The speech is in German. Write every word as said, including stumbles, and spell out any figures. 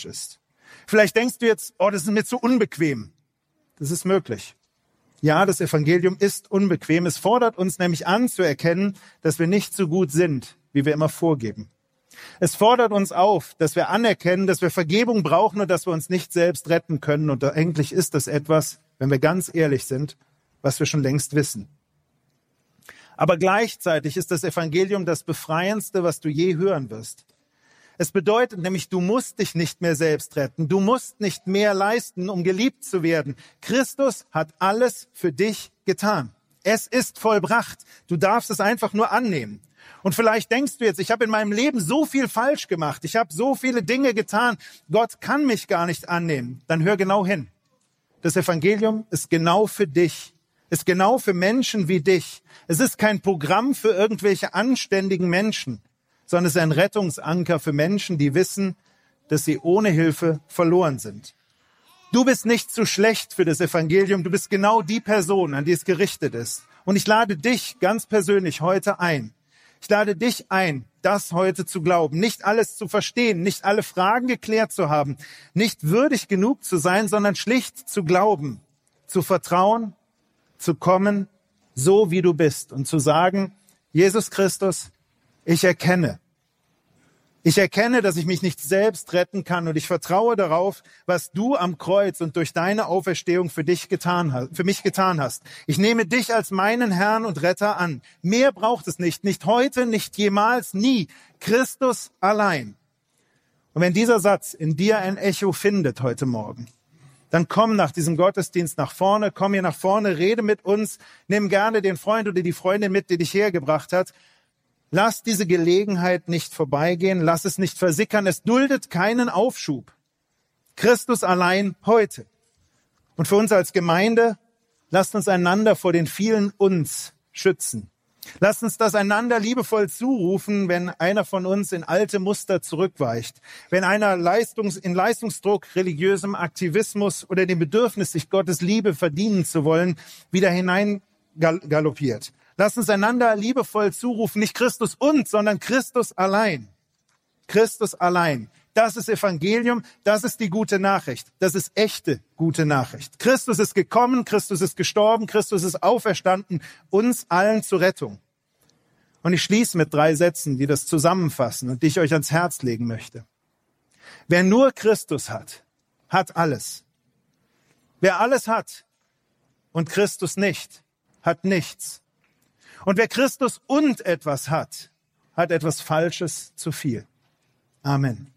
falsch ist. Vielleicht denkst du jetzt, oh, das ist mir zu unbequem. Das ist möglich. Ja, das Evangelium ist unbequem. Es fordert uns nämlich an zu erkennen, dass wir nicht so gut sind, wie wir immer vorgeben. Es fordert uns auf, dass wir anerkennen, dass wir Vergebung brauchen und dass wir uns nicht selbst retten können. Und eigentlich ist das etwas, wenn wir ganz ehrlich sind, was wir schon längst wissen. Aber gleichzeitig ist das Evangelium das Befreiendste, was du je hören wirst. Es bedeutet nämlich, du musst dich nicht mehr selbst retten. Du musst nicht mehr leisten, um geliebt zu werden. Christus hat alles für dich getan. Es ist vollbracht. Du darfst es einfach nur annehmen. Und vielleicht denkst du jetzt, ich habe in meinem Leben so viel falsch gemacht. Ich habe so viele Dinge getan. Gott kann mich gar nicht annehmen. Dann hör genau hin. Das Evangelium ist genau für dich. Ist genau für Menschen wie dich. Es ist kein Programm für irgendwelche anständigen Menschen, sondern es ist ein Rettungsanker für Menschen, die wissen, dass sie ohne Hilfe verloren sind. Du bist nicht zu schlecht für das Evangelium. Du bist genau die Person, an die es gerichtet ist. Und ich lade dich ganz persönlich heute ein. Ich lade dich ein, das heute zu glauben, nicht alles zu verstehen, nicht alle Fragen geklärt zu haben, nicht würdig genug zu sein, sondern schlicht zu glauben, zu vertrauen, zu kommen, so wie du bist und zu sagen, Jesus Christus, ich erkenne, ich erkenne, dass ich mich nicht selbst retten kann und ich vertraue darauf, was du am Kreuz und durch deine Auferstehung für dich getan hast, für mich getan hast. Ich nehme dich als meinen Herrn und Retter an. Mehr braucht es nicht, nicht heute, nicht jemals, nie. Christus allein. Und wenn dieser Satz in dir ein Echo findet heute Morgen, dann komm nach diesem Gottesdienst nach vorne, komm hier nach vorne, rede mit uns, nimm gerne den Freund oder die Freundin mit, die dich hergebracht hat. Lass diese Gelegenheit nicht vorbeigehen, lass es nicht versickern, es duldet keinen Aufschub. Christus allein heute. Und für uns als Gemeinde, lasst uns einander vor den vielen Uns schützen. Lasst uns das einander liebevoll zurufen, wenn einer von uns in alte Muster zurückweicht, wenn einer Leistungs, in Leistungsdruck, religiösem Aktivismus oder dem Bedürfnis, sich Gottes Liebe verdienen zu wollen, wieder hineingaloppiert. Lasst uns einander liebevoll zurufen, nicht Christus und, sondern Christus allein. Christus allein. Das ist Evangelium, das ist die gute Nachricht. Das ist echte gute Nachricht. Christus ist gekommen, Christus ist gestorben, Christus ist auferstanden, uns allen zur Rettung. Und ich schließe mit drei Sätzen, die das zusammenfassen und die ich euch ans Herz legen möchte. Wer nur Christus hat, hat alles. Wer alles hat und Christus nicht, hat nichts. Und wer Christus und etwas hat, hat etwas Falsches zu viel. Amen.